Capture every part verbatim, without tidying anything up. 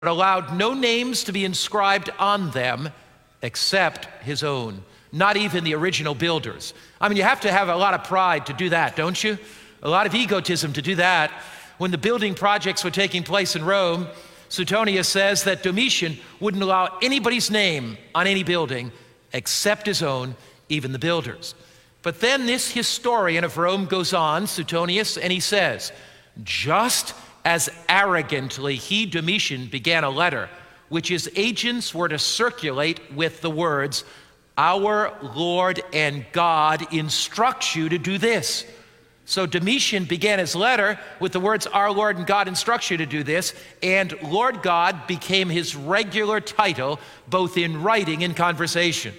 allowed no names to be inscribed on them except his own, not even the original builders. I mean, you have to have a lot of pride to do that, don't you? A lot of egotism to do that. When the building projects were taking place in Rome, Suetonius says that Domitian wouldn't allow anybody's name on any building except his own, even the builders. But then this historian of Rome goes on, Suetonius, and he says, just as arrogantly he, Domitian, began a letter which his agents were to circulate with the words, "Our Lord and God instructs you to do this." So Domitian began his letter with the words, "Our Lord and God instructs you to do this," and Lord God became his regular title, both in writing and conversation.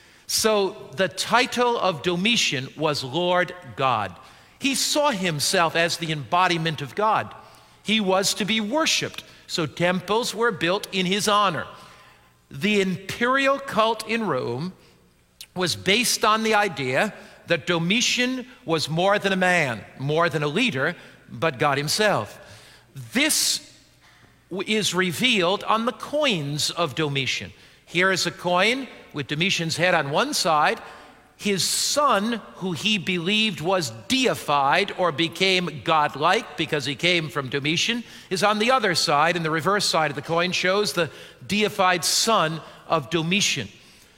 So the title of Domitian was Lord God. He saw himself as the embodiment of God. He was to be worshiped, so temples were built in his honor. The imperial cult in Rome was based on the idea that Domitian was more than a man, more than a leader, but God himself. This is revealed on the coins of Domitian. Here is a coin with Domitian's head on one side. His son, who he believed was deified or became godlike because he came from Domitian, is on the other side, and the reverse side of the coin shows the deified son of Domitian.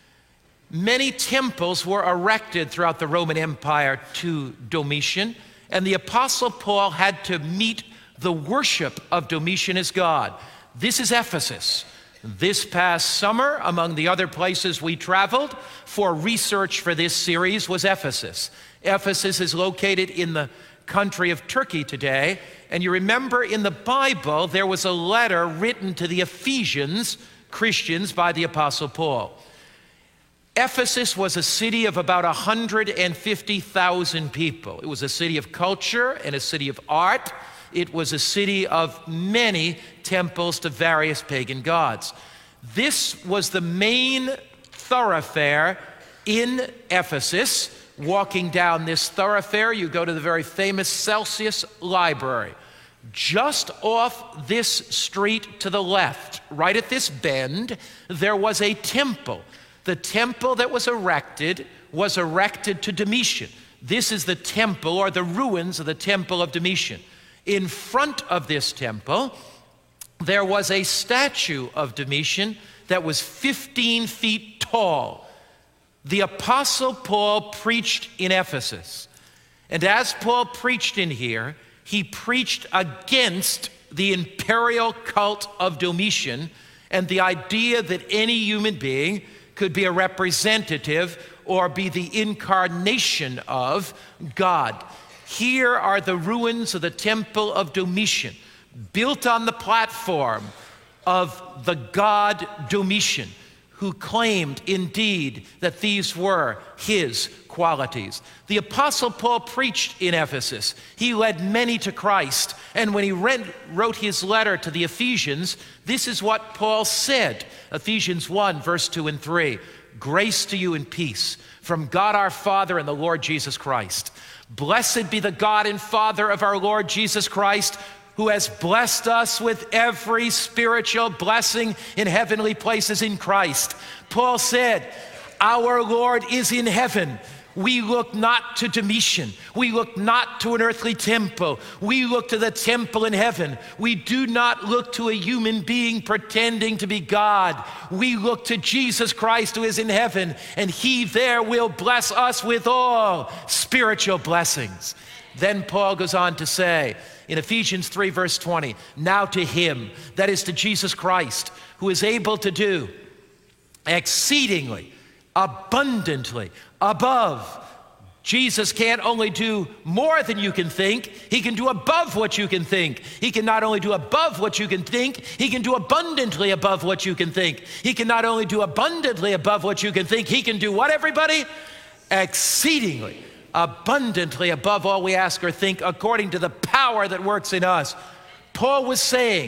Many temples were erected throughout the Roman Empire to Domitian, and the Apostle Paul had to meet the worship of Domitian as God. This is Ephesus. This past summer, among the other places we traveled for research for this series was Ephesus. Ephesus is located in the country of Turkey today, and you remember in the Bible there was a letter written to the Ephesians, Christians, by the Apostle Paul. Ephesus was a city of about one hundred fifty thousand people. It was a city of culture and a city of art. It was a city of many temples to various pagan gods. This was the main thoroughfare in Ephesus. Walking down this thoroughfare, you go to the very famous Celsius Library. Just off this street to the left, right at this bend, there was a temple. The temple that was erected was erected to Domitian. This is the temple, or the ruins of the temple of Domitian. In front of this temple, there was a statue of Domitian that was fifteen feet tall. The Apostle Paul preached in Ephesus. And as Paul preached in here, he preached against the imperial cult of Domitian and the idea that any human being could be a representative or be the incarnation of God. Here are the ruins of the temple of Domitian, built on the platform of the god Domitian, who claimed indeed that these were his qualities. The Apostle Paul preached in Ephesus. He led many to Christ. And when he read, wrote his letter to the Ephesians, this is what Paul said. Ephesians one, verse two and three. Grace to you and peace from God our Father and the Lord Jesus Christ. Blessed be the God and Father of our Lord Jesus Christ, who has blessed us with every spiritual blessing in heavenly places in Christ. Paul said, our Lord is in heaven. We look not to Domitian. We look not to an earthly temple. We look to the temple in heaven. We do not look to a human being pretending to be God. We look to Jesus Christ who is in heaven, and he there will bless us with all spiritual blessings. Then Paul goes on to say in Ephesians three, verse twenty, now to him, that is to Jesus Christ, who is able to do exceedingly, abundantly, above. Jesus can't only do more than you can think, he can do above what you can think. He can not only do above what you can think, he can do abundantly above what you can think. He can not only do abundantly above what you can think, he can do what, everybody? Exceedingly, abundantly above all we ask or think, according to the power that works in us. Paul was saying,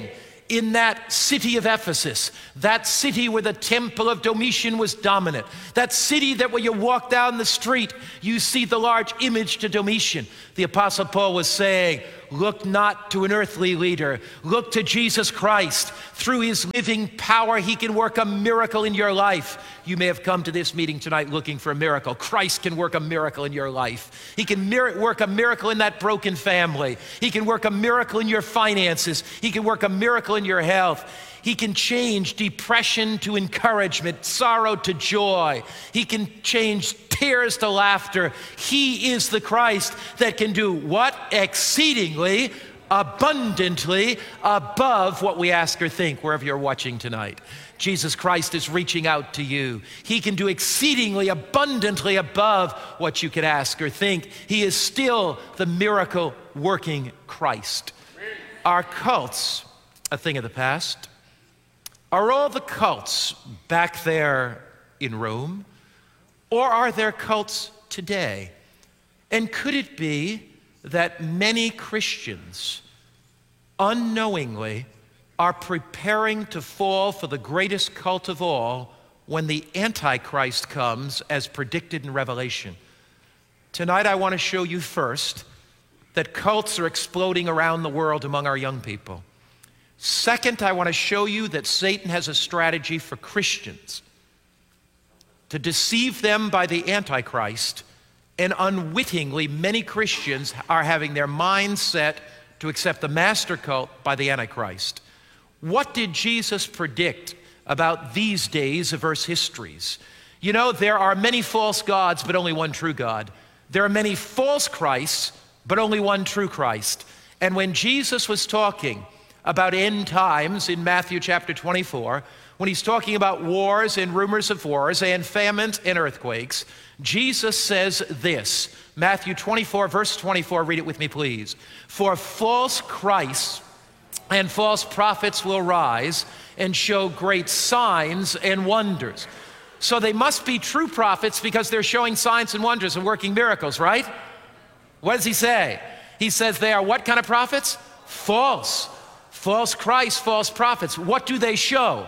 in that city of Ephesus, that city where the temple of Domitian was dominant, that city that when you walk down the street, you see the large image to Domitian. The Apostle Paul was saying, look not to an earthly leader, look to Jesus Christ. Through his living power, he can work a miracle in your life. You may have come to this meeting tonight looking for a miracle. Christ can work a miracle in your life. He can mir- work a miracle in that broken family. He can work a miracle in your finances. He can work a miracle in your health. He can change depression to encouragement, sorrow to joy. He can change tears to laughter. He is the Christ that can do what? Exceedingly, abundantly, above what we ask or think, wherever you're watching tonight. Jesus Christ is reaching out to you. He can do exceedingly abundantly above what you could ask or think. He is still the miracle-working Christ. Are cults a thing of the past? Are all the cults back there in Rome? Or are there cults today? And could it be that many Christians unknowingly are preparing to fall for the greatest cult of all when the Antichrist comes as predicted in Revelation? Tonight I want to show you first that cults are exploding around the world among our young people. Second, I want to show you that Satan has a strategy for Christians to deceive them by the Antichrist, and unwittingly many Christians are having their minds set to accept the master cult by the Antichrist. What did Jesus predict about these days of Earth's histories? You know, there are many false gods, but only one true God. There are many false Christs, but only one true Christ. And when Jesus was talking about end times in Matthew chapter twenty-four, when he's talking about wars and rumors of wars and famines and earthquakes, Jesus says this, Matthew twenty-four, verse twenty-four, read it with me, please. For false Christs and false prophets will rise and show great signs and wonders. So they must be true prophets because they're showing signs and wonders and working miracles, right? What does he say? He says they are what kind of prophets? False. False Christs, false prophets. What do they show?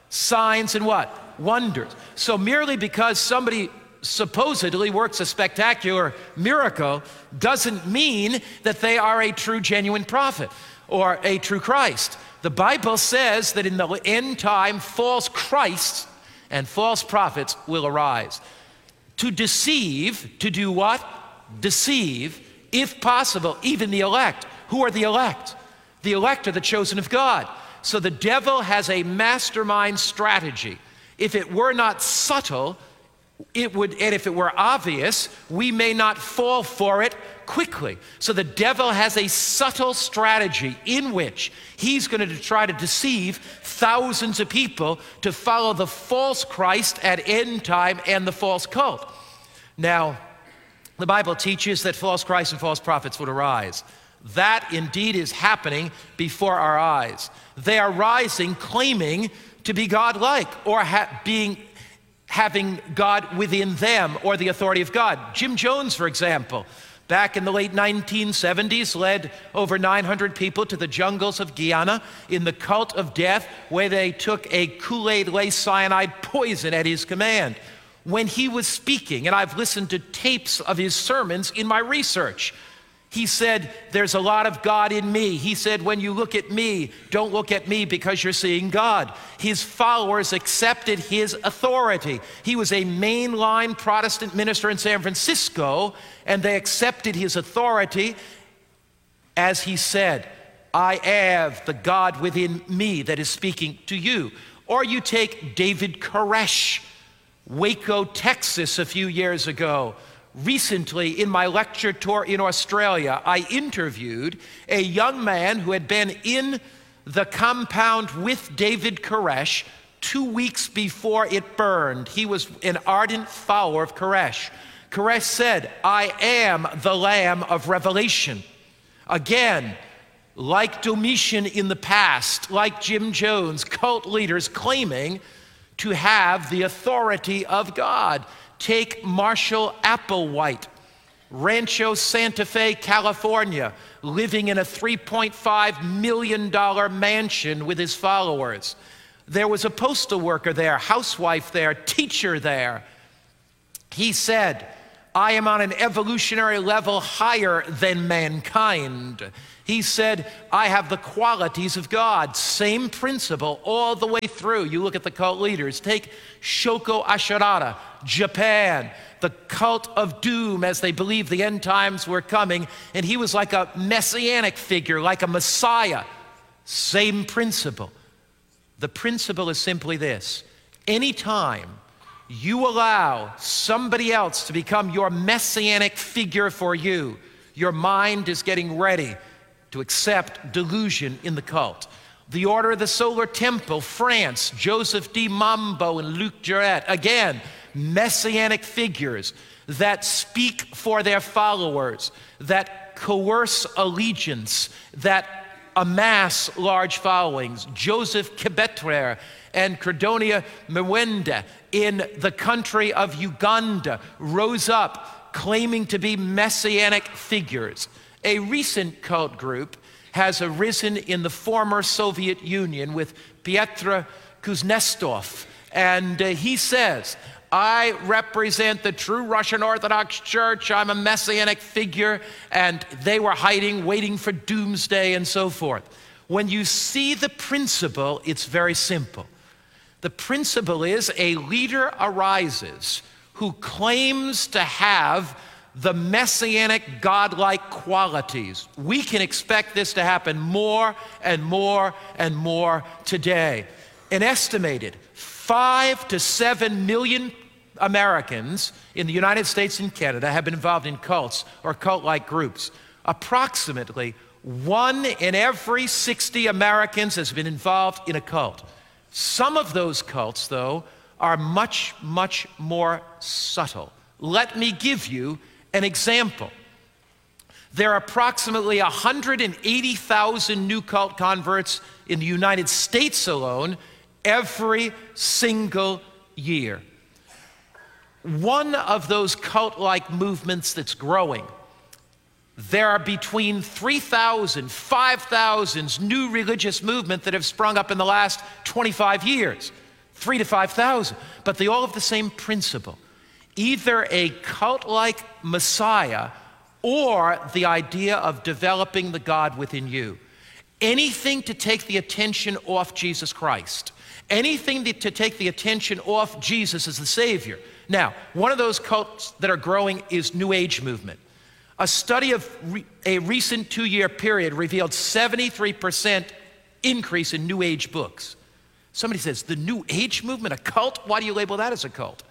Signs and what? Wonders. So merely because somebody supposedly works a spectacular miracle doesn't mean that they are a true, genuine prophet or a true Christ. The Bible says that in the end time, false Christs and false prophets will arise. To deceive, to do what? Deceive, if possible, even the elect. Who are the elect? The elect are the chosen of God. So the devil has a mastermind strategy. If it were not subtle, it would, and if it were obvious, we may not fall for it quickly. So the devil has a subtle strategy in which he's going to try to deceive thousands of people to follow the false Christ at end time and the false cult. Now, the Bible teaches that false Christs and false prophets would arise. That indeed is happening before our eyes. They are rising, claiming to be God-like or ha- being having God within them or the authority of God. Jim Jones, for example, back in the late nineteen seventies, led over nine hundred people to the jungles of Guyana in the cult of death, where they took a Kool-Aid laced cyanide poison at his command. When he was speaking, and I've listened to tapes of his sermons in my research, he said, there's a lot of God in me. He said, when you look at me, don't look at me because you're seeing God. His followers accepted his authority. He was a mainline Protestant minister in San Francisco, and they accepted his authority as he said, I have the God within me that is speaking to you. Or you take David Koresh, Waco, Texas, a few years ago. Recently, in my lecture tour in Australia, I interviewed a young man who had been in the compound with David Koresh two weeks before it burned. He was an ardent follower of Koresh. Koresh said, I am the Lamb of Revelation. Again, like Domitian in the past, like Jim Jones, cult leaders claiming to have the authority of God. Take Marshall Applewhite. Rancho Santa Fe, California, living in a three point five million dollar mansion with his followers. There was a postal worker there, housewife there, teacher there. He said, I am on an evolutionary level higher than mankind. He said, I have the qualities of God. Same principle all the way through. You look at the cult leaders. Take Shoko Asahara, Japan, the cult of doom as they believed the end times were coming. And he was like a messianic figure, like a Messiah. Same principle. The principle is simply this. Anytime you allow somebody else to become your messianic figure for you, your mind is getting ready to accept delusion in the cult. The Order of the Solar Temple, France, Joseph D. Mambo and Luc Jouret, again, messianic figures that speak for their followers, that coerce allegiance, that amass large followings. Joseph Kibetrer and Credonia Mwenda in the country of Uganda rose up claiming to be messianic figures. A recent cult group has arisen in the former Soviet Union with Pyotr Kuznetsov, and uh, he says, I represent the true Russian Orthodox Church, I'm a messianic figure, and they were hiding, waiting for doomsday and so forth. When you see the principle, it's very simple. The principle is a leader arises who claims to have the messianic godlike qualities. We can expect this to happen more and more and more today. An estimated five to seven million Americans in the United States and Canada have been involved in cults or cult-like groups. Approximately one in every sixty Americans has been involved in a cult. Some of those cults, though, are much, much more subtle. Let me give you an example. There are approximately one hundred eighty thousand new cult converts in the United States alone every single year. One of those cult-like movements that's growing, there are between three thousand, five thousand new religious movements that have sprung up in the last twenty-five years, three to five thousand, but they all have the same principle. Either a cult-like Messiah or the idea of developing the God within you. Anything to take the attention off Jesus Christ. Anything to take the attention off Jesus as the Savior. Now, one of those cults that are growing is New Age movement. A study of re- a recent two-year period revealed seventy-three percent increase in New Age books. Somebody says, the New Age movement, a cult? Why do you label that as a cult?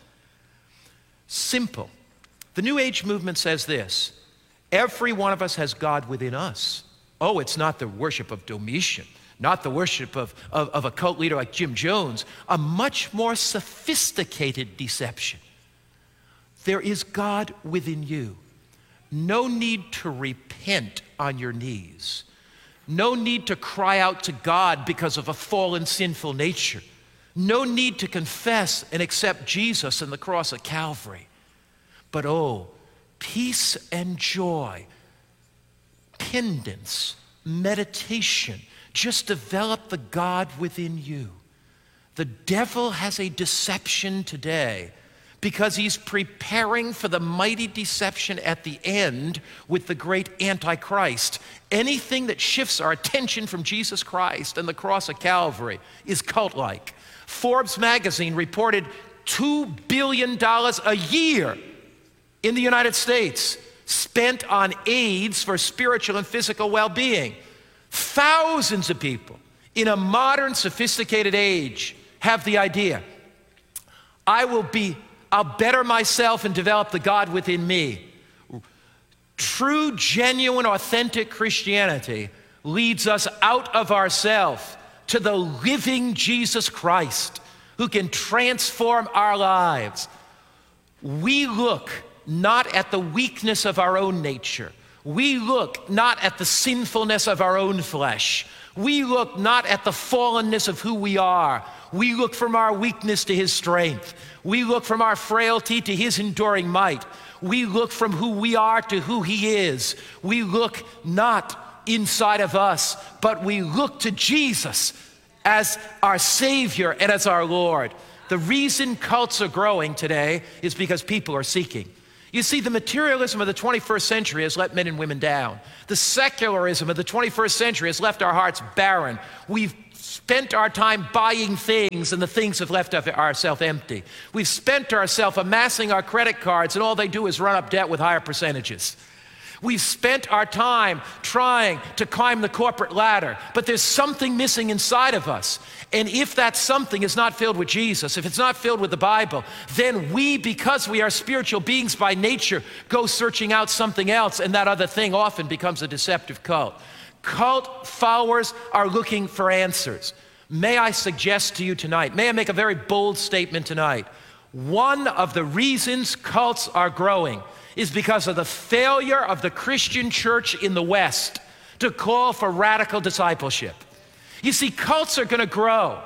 Simple. The New Age movement says this: every one of us has God within us. Oh, it's not the worship of Domitian, not the worship of, of, of a cult leader like Jim Jones, a much more sophisticated deception. There is God within you. No need to repent on your knees. No need to cry out to God because of a fallen, sinful nature. No need to confess and accept Jesus and the cross of Calvary. But oh, peace and joy, pendence, meditation, just develop the God within you. The devil has a deception today because he's preparing for the mighty deception at the end with the great Antichrist. Anything that shifts our attention from Jesus Christ and the cross of Calvary is cult-like. Forbes magazine reported two billion dollars a year in the United States spent on AIDS for spiritual and physical well-being. Thousands of people in a modern, sophisticated age have the idea, I will be, I'll better myself and develop the God within me. True, genuine, authentic Christianity leads us out of ourselves to the living Jesus Christ who can transform our lives. We look not at the weakness of our own nature. We look not at the sinfulness of our own flesh. We look not at the fallenness of who we are. We look from our weakness to his strength. We look from our frailty to his enduring might. We look from who we are to who he is. We look not inside of us, but we look to Jesus as our Savior and as our Lord. The reason cults are growing today is because people are seeking. You see, the materialism of the twenty-first century has let men and women down. The secularism of the twenty-first century has left our hearts barren. We've spent our time buying things, and the things have left ourselves empty. We've spent ourselves amassing our credit cards, and all they do is run up debt with higher percentages. We've spent our time trying to climb the corporate ladder, but there's something missing inside of us. And if that something is not filled with Jesus, if it's not filled with the Bible, then we, because we are spiritual beings by nature, go searching out something else, and that other thing often becomes a deceptive cult. Cult followers are looking for answers. May I suggest to you tonight, may I make a very bold statement tonight, one of the reasons cults are growing is because of the failure of the Christian church in the West to call for radical discipleship. You see, cults are going to grow.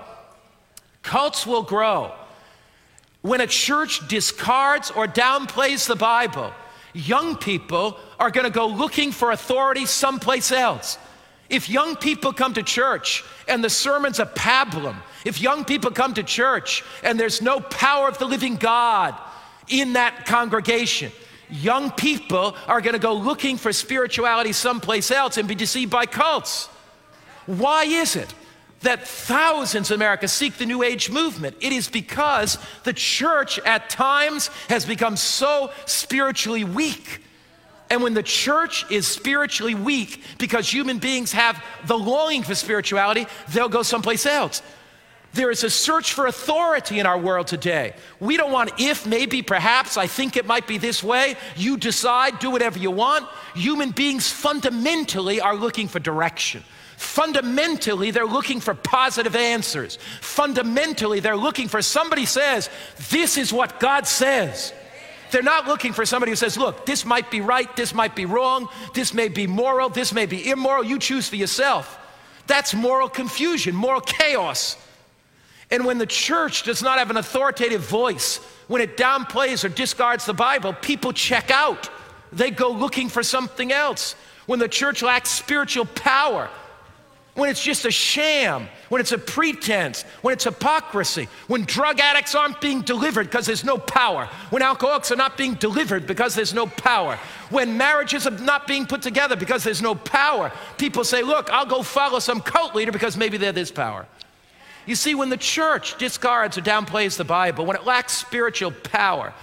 Cults will grow. When a church discards or downplays the Bible, young people are going to go looking for authority someplace else. If young people come to church and the sermon's a pablum, if young people come to church and there's no power of the living God in that congregation, young people are going to go looking for spirituality someplace else and be deceived by cults. Why is it that thousands in America seek the New Age movement? It is because the church at times has become so spiritually weak. And when the church is spiritually weak because human beings have the longing for spirituality, they'll go someplace else. There is a search for authority in our world today. We don't want if, maybe, perhaps, I think it might be this way. You decide, do whatever you want. Human beings fundamentally are looking for direction. Fundamentally, they're looking for positive answers. Fundamentally, they're looking for somebody says, this is what God says. They're not looking for somebody who says, look, this might be right, this might be wrong, this may be moral, this may be immoral, you choose for yourself. That's moral confusion, moral chaos. And when the church does not have an authoritative voice, when it downplays or discards the Bible, people check out. They go looking for something else. When the church lacks spiritual power, when it's just a sham, when it's a pretense, when it's hypocrisy, when drug addicts aren't being delivered because there's no power, when alcoholics are not being delivered because there's no power, when marriages are not being put together because there's no power, people say, look, I'll go follow some cult leader because maybe they're this power. You see, when the church discards or downplays the Bible, when it lacks spiritual power,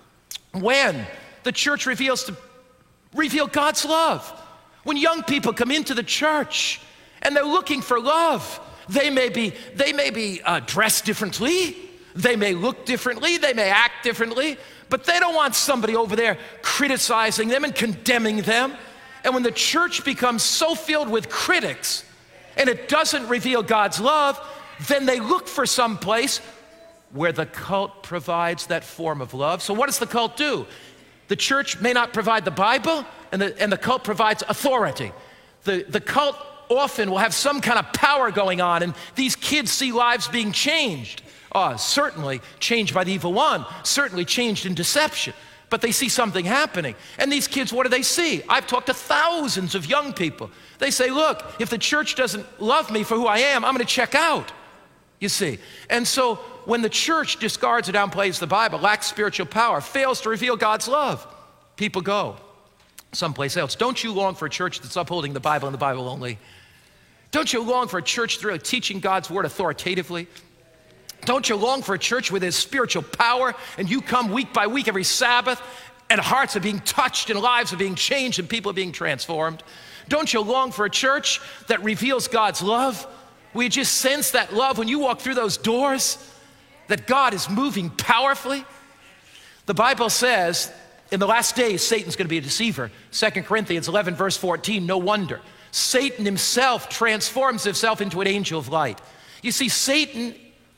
when the church reveals to reveal God's love, when young people come into the church and they're looking for love, they may be, they may be uh, dressed differently, they may look differently, they may act differently, but they don't want somebody over there criticizing them and condemning them. And when the church becomes so filled with critics and it doesn't reveal God's love, then they look for some place where the cult provides that form of love. So what does the cult do? The church may not provide the Bible, and the, and the cult provides authority. The, the cult often will have some kind of power going on, and these kids see lives being changed. Oh, certainly changed by the evil one, certainly changed in deception. But they see something happening. And these kids, what do they see? I've talked to thousands of young people. They say, look, if the church doesn't love me for who I am, I'm going to check out. You see, and so when the church discards or downplays the Bible, lacks spiritual power, fails to reveal God's love, people go someplace else. Don't you long for a church that's upholding the Bible and the Bible only? Don't you long for a church that's really teaching God's word authoritatively? Don't you long for a church where there's spiritual power and you come week by week every Sabbath and hearts are being touched and lives are being changed and people are being transformed? Don't you long for a church that reveals God's love? We just sense that love when you walk through those doors, that God is moving powerfully. The Bible says in the last days, Satan's going to be a deceiver. Second Corinthians eleven, verse fourteen, no wonder. Satan himself transforms himself into an angel of light. You see, Satan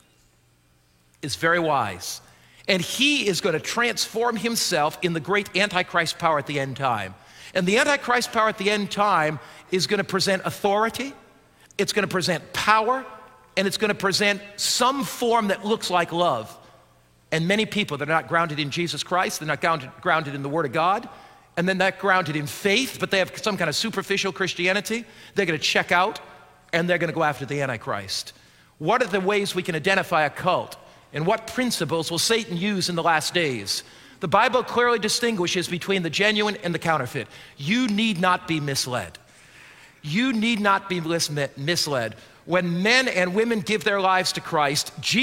is very wise, and he is going to transform himself in the great Antichrist power at the end time. And the Antichrist power at the end time is going to present authority, It's going to present power, and it's going to present some form that looks like love. And many people that are not grounded in Jesus Christ, they're not grounded, grounded in the Word of God, and then not grounded in faith, but they have some kind of superficial Christianity, they're going to check out, and they're going to go after the Antichrist. What are the ways we can identify a cult? And what principles will Satan use in the last days? The Bible clearly distinguishes between the genuine and the counterfeit. You need not be misled. You need not be misled. When men and women give their lives to Christ, Jesus